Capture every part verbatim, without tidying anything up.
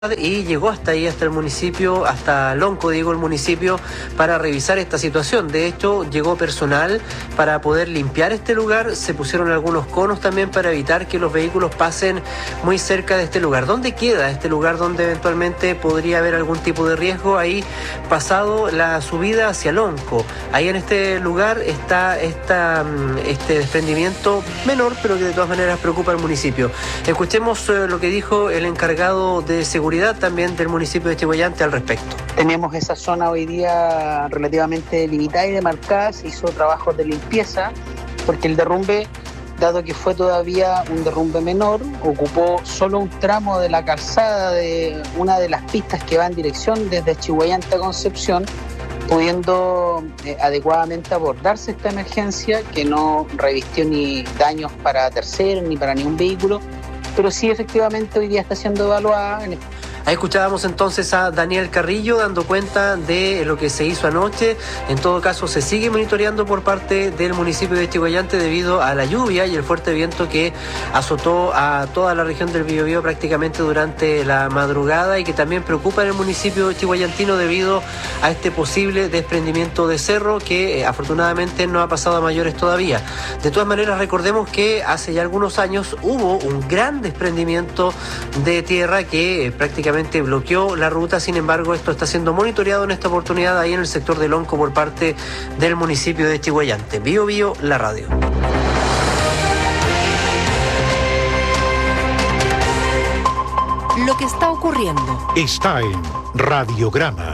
y llegó hasta ahí, hasta el municipio, hasta Lonco, digo, el municipio, para revisar esta situación. De hecho, llegó personal para poder limpiar este lugar, se pusieron algunos conos también para evitar que los vehículos pasen muy cerca de este lugar. ¿Dónde queda este lugar donde eventualmente podría haber algún tipo de riesgo? Ahí, pasado la subida hacia Lonco. Ahí en este lugar está esta, este desprendimiento menor, pero que de todas maneras preocupa al municipio. Escuchemos eh, lo que dijo el encargado de seguridad también del municipio de Chillhuayante al respecto. Tenemos esa zona hoy día relativamente limitada y demarcada, se hizo trabajos de limpieza, porque el derrumbe, dado que fue todavía un derrumbe menor, ocupó solo un tramo de la calzada de una de las pistas que va en dirección desde Chillhuayante a Concepción, pudiendo eh, adecuadamente abordarse esta emergencia, que no revistió ni daños para terceros ni para ningún vehículo, pero sí efectivamente hoy día está siendo evaluada. En el... Ahí escuchábamos entonces a Daniel Carrillo dando cuenta de lo que se hizo anoche. En todo caso, se sigue monitoreando por parte del municipio de Chillhuayante debido a la lluvia y el fuerte viento que azotó a toda la región del Biobío prácticamente durante la madrugada y que también preocupa en el municipio chillhuayantino debido a este posible desprendimiento de cerro que eh, afortunadamente no ha pasado a mayores todavía. De todas maneras, recordemos que hace ya algunos años hubo un gran desprendimiento de tierra que eh, prácticamente bloqueó la ruta. Sin embargo, esto está siendo monitoreado en esta oportunidad ahí en el sector de Lonco por parte del municipio de Chillhuayante. Bio Bio, la radio. Lo que está ocurriendo está en Radiograma.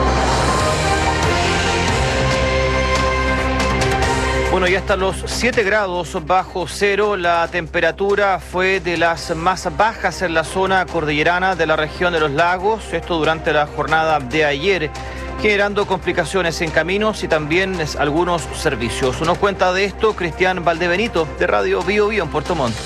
Bueno, ya hasta los siete grados bajo cero, la temperatura fue de las más bajas en la zona cordillerana de la región de los lagos, esto durante la jornada de ayer, generando complicaciones en caminos y también algunos servicios. Nos cuenta de esto Cristian Valdebenito, de Radio Bio Bio en Puerto Montt.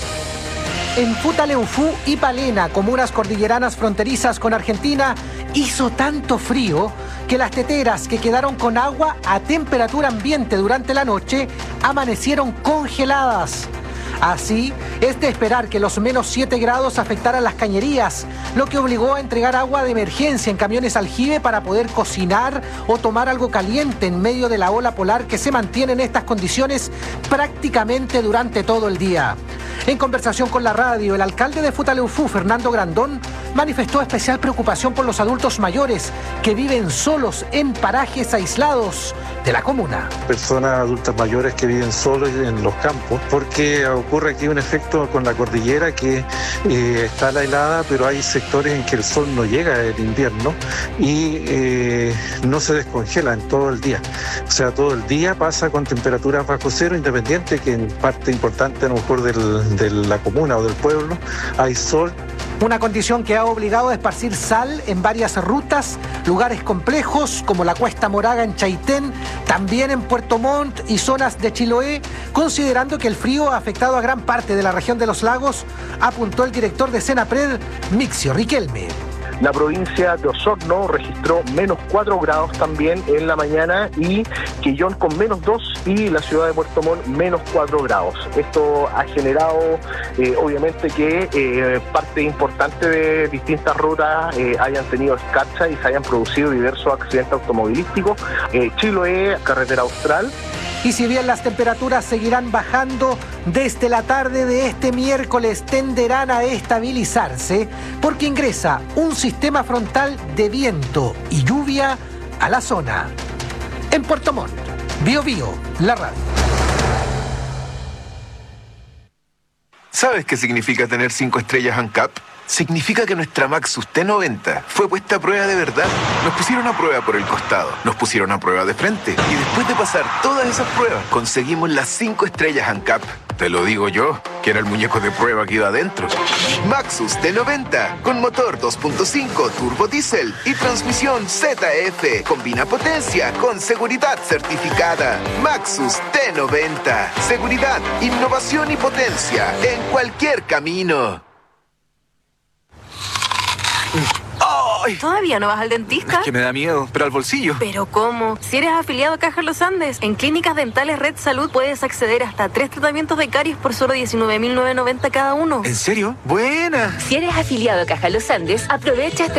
En Futaleufú y Palena, comunas cordilleranas fronterizas con Argentina, hizo tanto frío que las teteras que quedaron con agua a temperatura ambiente durante la noche amanecieron congeladas. Así, es de esperar que los menos siete grados afectaran las cañerías, lo que obligó a entregar agua de emergencia en camiones aljibe para poder cocinar o tomar algo caliente en medio de la ola polar que se mantiene en estas condiciones prácticamente durante todo el día. En conversación con la radio, el alcalde de Futaleufú, Fernando Grandón, manifestó especial preocupación por los adultos mayores que viven solos en parajes aislados de la comuna. Personas adultas mayores que viven solos en los campos, porque ocurre aquí un efecto con la cordillera que eh, está la helada, pero hay sectores en que el sol no llega el invierno y eh, no se descongela en todo el día. O sea, todo el día pasa con temperaturas bajo cero, independiente que en parte importante a lo mejor del, de la comuna o del pueblo hay sol. Una condición que ha obligado a esparcir sal en varias rutas, lugares complejos como la Cuesta Moraga en Chaitén, también en Puerto Montt y zonas de Chiloé, considerando que el frío ha afectado a gran parte de la región de los lagos, apuntó el director de Senapred, Mixio Riquelme. La provincia de Osorno registró menos cuatro grados también en la mañana y Quillón con menos dos y la ciudad de Puerto Montt menos cuatro grados. Esto ha generado eh, obviamente que eh, parte importante de distintas rutas eh, hayan tenido escarcha y se hayan producido diversos accidentes automovilísticos. Eh, Chiloé, carretera austral. Y si bien las temperaturas seguirán bajando, desde la tarde de este miércoles tenderán a estabilizarse porque ingresa un sistema frontal de viento y lluvia a la zona. En Puerto Montt, Bio Bio, la radio. ¿Sabes qué significa tener cinco estrellas ANCAP? Significa que nuestra Maxus T noventa fue puesta a prueba de verdad. Nos pusieron a prueba por el costado, nos pusieron a prueba de frente y después de pasar todas esas pruebas conseguimos las cinco estrellas ANCAP. Te lo digo yo, que era el muñeco de prueba que iba adentro. Maxus T noventa, con motor dos punto cinco turbo diésel y transmisión Z F. Combina potencia con seguridad certificada. Maxus T noventa. Seguridad, innovación y potencia en cualquier camino. ¡Oh! ¡Ay! ¿Todavía no vas al dentista? Es que me da miedo, pero al bolsillo. ¿Pero cómo? Si eres afiliado a Caja Los Andes, en Clínicas Dentales Red Salud puedes acceder hasta tres tratamientos de caries por solo diecinueve mil novecientos noventa cada uno. ¿En serio? ¡Buena! Si eres afiliado a Caja Los Andes, aprovecha este